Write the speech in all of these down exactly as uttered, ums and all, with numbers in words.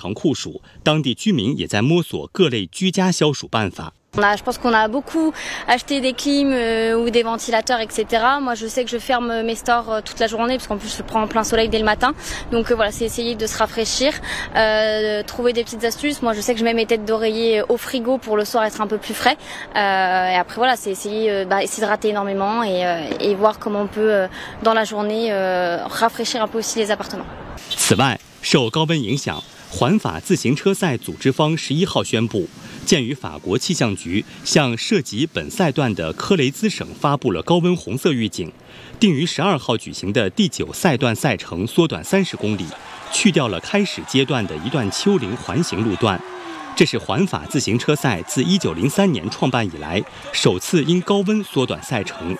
常酷暑，当地居民也在摸索各类居家消暑办法。 On a, je pense qu'on a beaucoup acheté des clims euh, ou des ventilateurs, et cetera. Moi, je sais que je ferme mes stores euh, toute la journée parce qu'en plus, je prends plein soleil dès le matin. Donc euh, voilà, c'est essayer de se rafraîchir, euh, trouver des petites astuces. Moi, je sais que je mets mes têtes d'oreiller au frigo pour le soir être un peu plus frais. Euh, et après, voilà, c'est essayer euh, bah, s'hydrater énormément et, euh, et voir comment on peut euh, dans la journée euh, rafraîchir un peu aussi les appartements. 此外，受高温影响，环法自行车赛组织方十一号宣布。 鉴于法国气象局向涉及本赛段的科雷兹省发布了高温红色预警，定于十二号举行的第九赛段赛程缩短三十公里，去掉了开始阶段的一段丘陵环形路段。这是环法自行车赛自一九零三年创办以来首次因高温缩短赛程。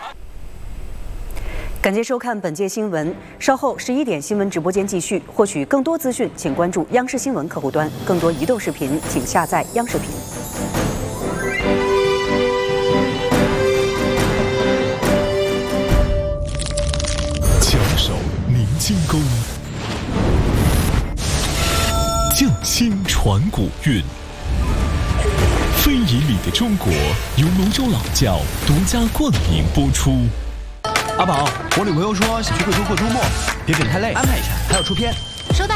感谢收看本届新闻，稍后十一点新闻直播间继续。获取更多资讯，请关注央视新闻客户端。更多移动视频，请下载央视频。 强手凝精功，匠心传古韵。非遗里的中国由泸州老窖独家冠名播出。 阿宝，我女朋友说想去贵州过周末，别等太累，安排一下。还有出片， 收到。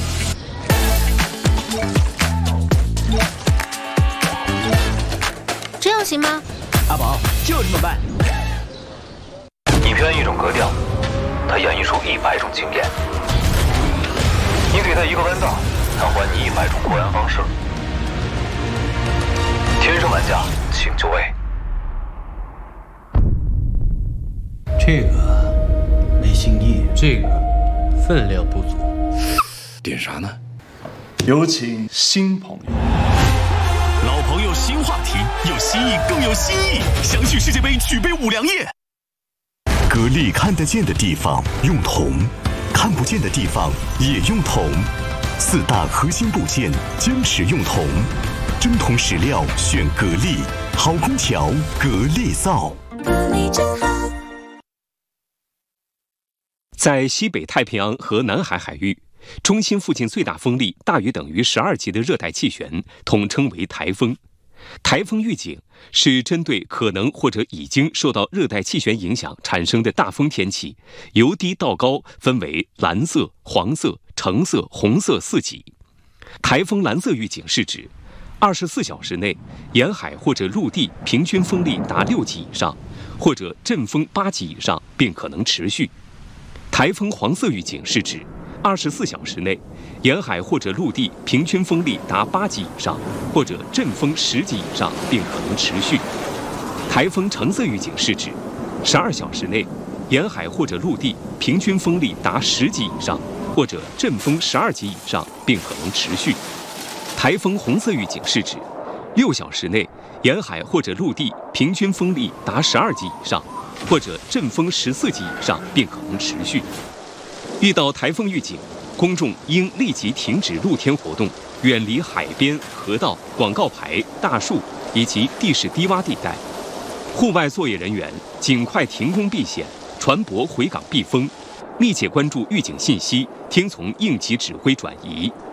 这样行吗？ 阿宝，就这么办。 你编一种格调，他演绎出一百种经验。你给他一个弯道，他还你一百种过弯方式。天生玩家，请就位。 这个没新意， 这个分量不足。 点啥呢？有请新朋友。 老朋友新话题，有新意更有新意。相续世界杯，举杯五粮液。格力看得见的地方用铜，看不见的地方也用铜。四大核心部件坚持用铜，真铜实料选格力，好空调格力造。格力真好。 在西北太平洋和南海海域，中心附近最大风力大于等于十二级的热带气旋，统称为台风。台风预警是针对可能或者已经受到热带气旋影响产生的大风天气，由低到高分为蓝色、黄色、橙色、红色四级。台风蓝色预警是指二十四小时内沿海或者陆地平均风力达六级以上，或者阵风八级以上，并可能持续。 台风黄色预警是指二十四小时内，沿海或者陆地平均风力达八级以上，或者阵风十级以上，并可能持续。台风橙色预警是指十二小时内，沿海或者陆地平均风力达十级以上，或者阵风十二级以上，并可能持续。台风红色预警是指六小时内，沿海或者陆地平均风力达十二级以上。 或者阵风十四级以上，并可能持续。遇到台风预警，公众应立即停止露天活动，远离海边、河道、广告牌、大树以及地势低洼地带。户外作业人员尽快停工避险，船舶回港避风，密切关注预警信息，听从应急指挥转移，